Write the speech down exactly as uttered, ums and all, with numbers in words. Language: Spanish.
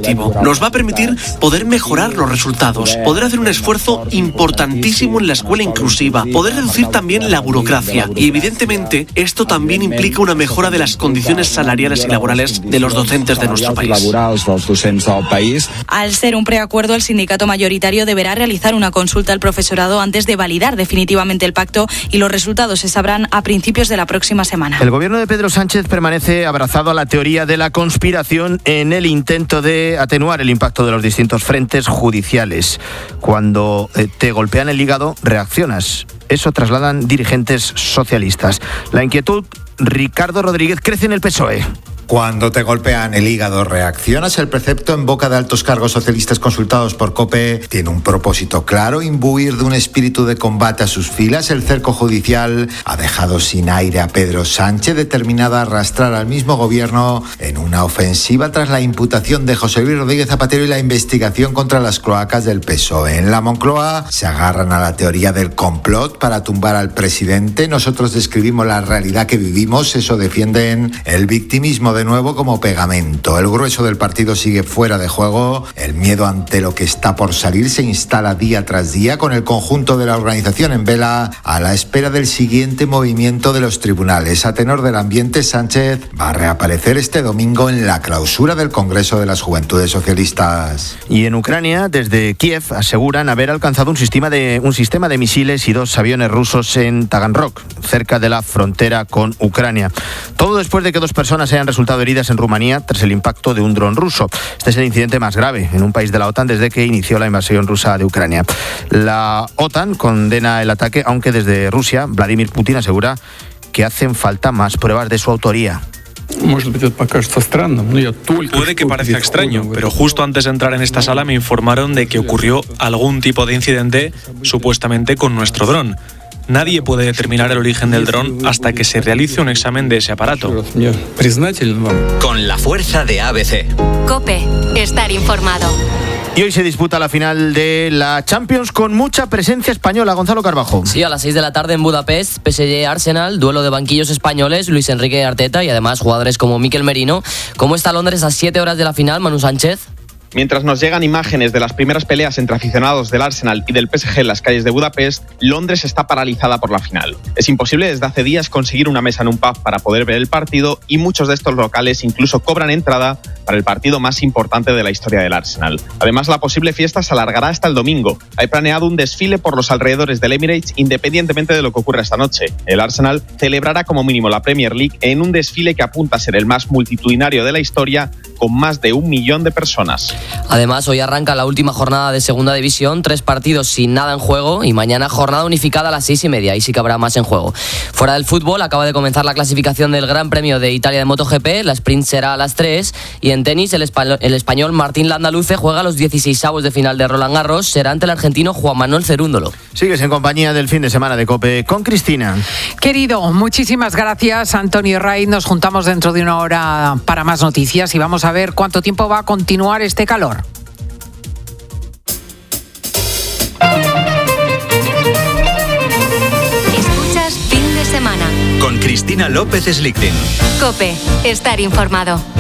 activo. Nos va a permitir poder mejorar los resultados, poder hacer un esfuerzo importantísimo en la escuela inclusiva, poder reducir también la burocracia y evidentemente esto también implica una mejora de las condiciones salariales y laborales de los docentes de nuestro país. Al ser un preacuerdo, el sindicato mayoritario deberá realizar una consulta al profesorado antes de validar definitivamente el pacto y los resultados se sabrán a principios de la próxima semana. El gobierno de Pedro Sánchez permanece abrazado a la teoría de la conspiración en el intento de atenuar el impacto de los distintos frentes judiciales. Cuando eh, te golpean el hígado, reaccionas. Eso trasladan dirigentes socialistas. La inquietud, Ricardo Rodríguez, crece en el P S O E. Cuando te golpean el hígado, reaccionas. El precepto en boca de altos cargos socialistas consultados por COPE tiene un propósito claro: imbuir de un espíritu de combate a sus filas. El cerco judicial ha dejado sin aire a Pedro Sánchez, determinado a arrastrar al mismo gobierno en una ofensiva tras la imputación de José Luis Rodríguez Zapatero y la investigación contra las cloacas del P S O E. En la Moncloa se agarran a la teoría del complot para tumbar al presidente. Nosotros describimos la realidad que vivimos, eso defienden. El victimismo de nuevo como pegamento. El grueso del partido sigue fuera de juego. El miedo ante lo que está por salir se instala día tras día, con el conjunto de la organización en vela a la espera del siguiente movimiento de los tribunales. A tenor del ambiente, Sánchez va a reaparecer este domingo en la clausura del Congreso de las Juventudes Socialistas. Y en Ucrania, desde Kiev, aseguran haber alcanzado un sistema de, un sistema de misiles y dos aviones rusos en Taganrog, cerca de la frontera con Ucrania. Todo después de que dos personas hayan resultado heridas en Rumanía tras el impacto de un dron ruso. Este es el incidente más grave en un país de la OTAN desde que inició la invasión rusa de Ucrania. La OTAN condena el ataque, aunque desde Rusia, Vladimir Putin asegura que hacen falta más pruebas de su autoría. Puede que parezca extraño, pero justo antes de entrar en esta sala me informaron de que ocurrió algún tipo de incidente, supuestamente con nuestro dron. Nadie puede determinar el origen del dron hasta que se realice un examen de ese aparato. Con la fuerza de A B C. COPE, estar informado. Y hoy se disputa la final de la Champions con mucha presencia española. Gonzalo Carbajo. Sí, a las seis de la tarde en Budapest, P S G-Arsenal, duelo de banquillos españoles, Luis Enrique Arteta y además jugadores como Mikel Merino. ¿Cómo está Londres a siete horas de la final, Manu Sánchez? Mientras nos llegan imágenes de las primeras peleas entre aficionados del Arsenal y del P S G en las calles de Budapest, Londres está paralizada por la final. Es imposible desde hace días conseguir una mesa en un pub para poder ver el partido y muchos de estos locales incluso cobran entrada para el partido más importante de la historia del Arsenal. Además, la posible fiesta se alargará hasta el domingo. Hay planeado un desfile por los alrededores del Emirates independientemente de lo que ocurra esta noche. El Arsenal celebrará como mínimo la Premier League en un desfile que apunta a ser el más multitudinario de la historia, con más de un millón de personas. Además, hoy arranca la última jornada de Segunda División, tres partidos sin nada en juego y mañana jornada unificada a las seis y media, y sí que habrá más en juego. Fuera del fútbol, acaba de comenzar la clasificación del Gran Premio de Italia de MotoGP, la sprint será a las tres, y en tenis el, espa- el español Martín Landaluce juega los dieciseisavos de final de Roland Garros, será ante el argentino Juan Manuel Cerúndolo. Sigues en compañía del fin de semana de COPE con Cristina. Querido, muchísimas gracias, Antonio Ray. Nos juntamos dentro de una hora para más noticias y vamos a ver cuánto tiempo va a continuar este calor. Escuchas Fin de Semana Con Cristina López Slichting. COPE, estar informado.